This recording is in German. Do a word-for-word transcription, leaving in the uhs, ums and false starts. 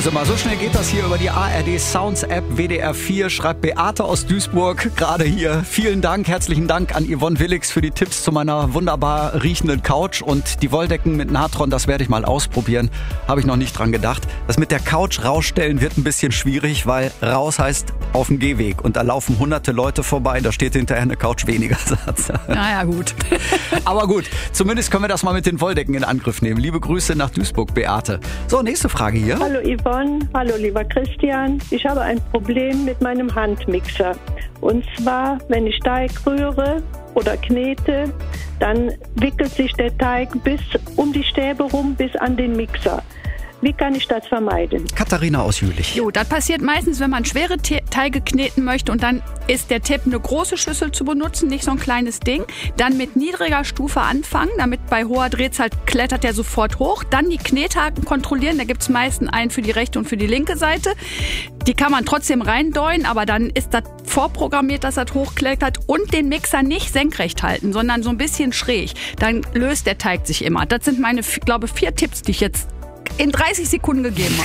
Gucken Sie mal, so schnell geht das hier über die A R D Sounds App W D R vier, schreibt Beate aus Duisburg gerade hier. Vielen Dank, herzlichen Dank an Yvonne Willix für die Tipps zu meiner wunderbar riechenden Couch und die Wolldecken mit Natron, das werde ich mal ausprobieren. Habe ich noch nicht dran gedacht. Das mit der Couch rausstellen wird ein bisschen schwierig, weil raus heißt auf dem Gehweg und da laufen hunderte Leute vorbei, da steht hinterher eine Couch weniger. Naja, gut. Aber gut, zumindest können wir das mal mit den Wolldecken in Angriff nehmen. Liebe Grüße nach Duisburg, Beate. So, nächste Frage hier. Hallo Yvonne, hallo lieber Christian. Ich habe ein Problem mit meinem Handmixer. Und zwar, wenn ich Teig rühre oder knete, dann wickelt sich der Teig bis um die Stäbe rum bis an den Mixer. Wie kann ich das vermeiden? Katharina aus Jülich. Jo, das passiert meistens, wenn man schwere Te- Teige kneten möchte und dann ist der Tipp, eine große Schüssel zu benutzen, nicht so ein kleines Ding. Dann mit niedriger Stufe anfangen, damit bei hoher Drehzahl klettert der sofort hoch. Dann die Knethaken kontrollieren, da gibt es meistens einen für die rechte und für die linke Seite. Die kann man trotzdem reindeuen, aber dann ist das vorprogrammiert, dass das hochklettert und den Mixer nicht senkrecht halten, sondern so ein bisschen schräg. Dann löst der Teig sich immer. Das sind meine, glaube vier Tipps, die ich jetzt in dreißig Sekunden gegeben habe.